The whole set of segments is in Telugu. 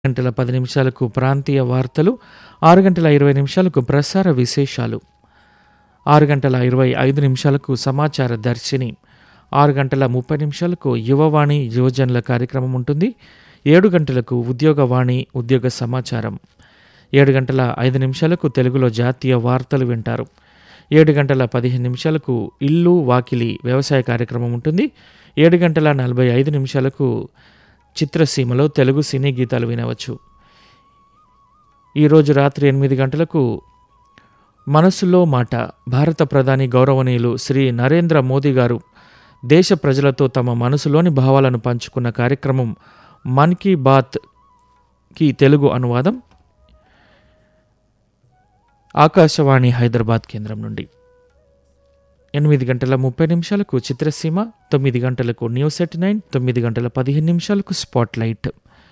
గంటల 10 నిమిషాలకు ప్రాంతీయ వార్తలు, 6 గంటల 20 నిమిషాలకు ప్రసార విశేషాలు, 6 గంటల 25 నిమిషాలకు సమాచార దర్శిని, 6 గంటల 30 నిమిషాలకు యువవాణి యువజనుల కార్యక్రమం ఉంటుంది. 7 గంటలకు ఉద్యోగవాణి ఉద్యోగ సమాచారం, 7 గంటల 5 నిమిషాలకు తెలుగులో జాతీయ వార్తలు వింటారు. 7 గంటల 15 నిమిషాలకు ఇల్లు వాకిలి వ్యవసాయ కార్యక్రమం ఉంటుంది. 7 గంటల 45 నిమిషాలకు చిత్రసీమలో తెలుగు సినీ గీతాలు వినవచ్చు. ఈరోజు రాత్రి 8 గంటలకు మనసులో మాట, భారత ప్రధాని గౌరవనీయులు శ్రీ నరేంద్ర మోదీ గారు దేశ ప్రజలతో తమ మనసులోని భావాలను పంచుకున్న కార్యక్రమం మన్ కీ బాత్కి తెలుగు అనువాదం ఆకాశవాణి హైదరాబాద్ కేంద్రం నుండి. 8 గంటల 30 నిమిషాలకు చిత్రసీమ, 9 గంటలకు న్యూస్ ఎట్ 9, 9 గంటల 15 నిమిషాలకు స్పాట్లైట్,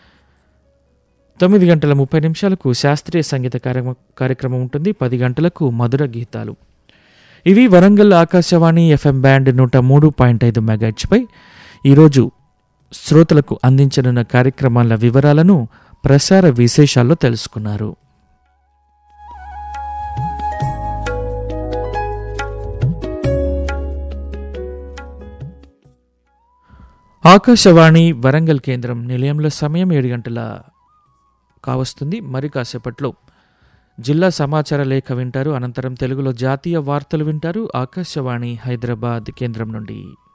9 గంటల 30 నిమిషాలకు శాస్త్రీయ సంగీత కార్యక్రమం ఉంటుంది. 10 గంటలకు మధుర గీతాలు. ఇవి వరంగల్ ఆకాశవాణి ఎఫ్ఎం బ్యాండ్ 103.5 మెగాహెర్ట్జ్పై ఈరోజు శ్రోతలకు అందించనున్న కార్యక్రమాల వివరాలను ప్రసార విశేషాల్లో తెలుసుకున్నారు. ఆకాశవాణి వరంగల్ కేంద్రం నిలయంలో సమయం 7 గంటల కావస్తుంది. మరి కాసేపట్లో జిల్లా సమాచార లేఖ వింటారు. అనంతరం తెలుగులో జాతీయ వార్తలు వింటారు ఆకాశవాణి హైదరాబాద్ కేంద్రం నుండి.